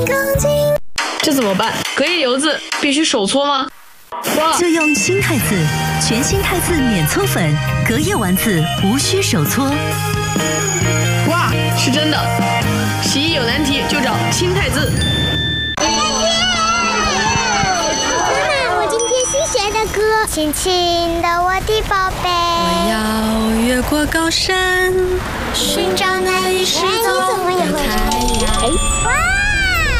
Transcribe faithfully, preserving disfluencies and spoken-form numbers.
这怎么办？隔夜油渍必须手搓吗？哇！ 就用新汰渍，全新汰渍免搓粉，隔夜丸子无需手搓。 哇，是真的！洗衣有难题就找新汰渍。 妈妈，我今天新学的歌，轻轻的我的宝贝。 我要越过高山，寻找那一世走的太阳。 哇！